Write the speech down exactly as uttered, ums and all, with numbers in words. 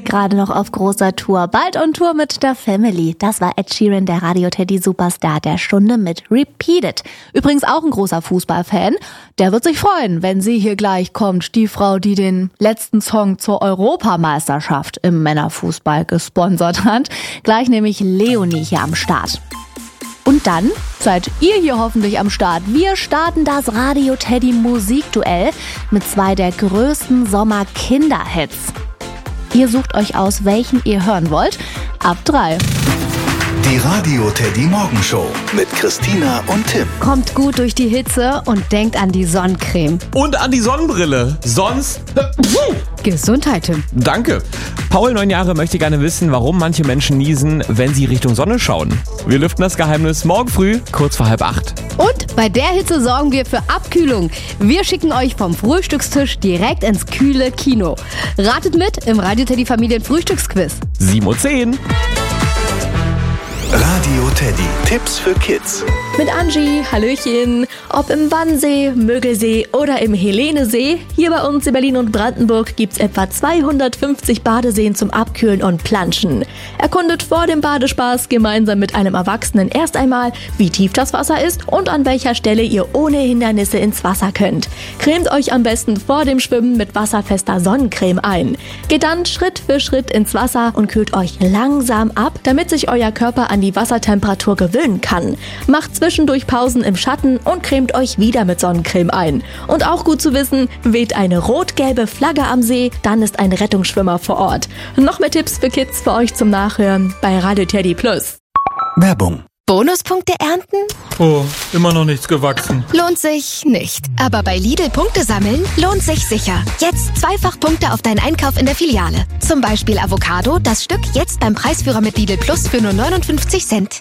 gerade noch auf großer Tour. Bald on Tour mit der Family. Das war Ed Sheeran, der Radio-Teddy-Superstar der Stunde mit Repeat It. Übrigens auch ein großer Fußballfan. Der wird sich freuen, wenn sie hier gleich kommt. Die Frau, die den letzten Song zur Europameisterschaft im Männerfußball gesponsert hat. Gleich nämlich Leonie hier am Start. Und dann seid ihr hier hoffentlich am Start. Wir starten das Radio-Teddy-Musikduell mit zwei der größten Sommer-Kinderhits. Ihr sucht euch aus, welchen ihr hören wollt. Ab drei. Die Radio-Teddy-Morgenshow mit Christina und Tim. Kommt gut durch die Hitze und denkt an die Sonnencreme. Und an die Sonnenbrille. Sonst... Gesundheit, Tim. Danke. Paul, neun Jahre, möchte gerne wissen, warum manche Menschen niesen, wenn sie Richtung Sonne schauen. Wir lüften das Geheimnis morgen früh, kurz vor halb acht. Und bei der Hitze sorgen wir für Abkühlung. Wir schicken euch vom Frühstückstisch direkt ins kühle Kino. Ratet mit im Radio-Teddy-Familien-Frühstücksquiz. sieben Uhr zehn. Radio Teddy. Tipps für Kids. Mit Angie, Hallöchen. Ob im Wannsee, Mögelsee oder im Helenesee, hier bei uns in Berlin und Brandenburg gibt's etwa zweihundertfünfzig Badeseen zum Abkühlen und Planschen. Erkundet vor dem Badespaß gemeinsam mit einem Erwachsenen erst einmal, wie tief das Wasser ist und an welcher Stelle ihr ohne Hindernisse ins Wasser könnt. Cremt euch am besten vor dem Schwimmen mit wasserfester Sonnencreme ein. Geht dann Schritt für Schritt ins Wasser und kühlt euch langsam ab, damit sich euer Körper an die Wassertemperatur gewöhnen kann. Macht zwischendurch Pausen im Schatten und cremt euch wieder mit Sonnencreme ein. Und auch gut zu wissen, weht eine rot-gelbe Flagge am See, dann ist ein Rettungsschwimmer vor Ort. Noch mehr Tipps für Kids für euch zum Nachhören bei Radio Teddy Plus. Werbung. Bonuspunkte ernten? Oh, immer noch nichts gewachsen. Lohnt sich nicht. Aber bei Lidl Punkte sammeln lohnt sich sicher. Jetzt zweifach Punkte auf deinen Einkauf in der Filiale. Zum Beispiel Avocado, das Stück jetzt beim Preisführer mit Lidl Plus für nur neunundfünfzig Cent.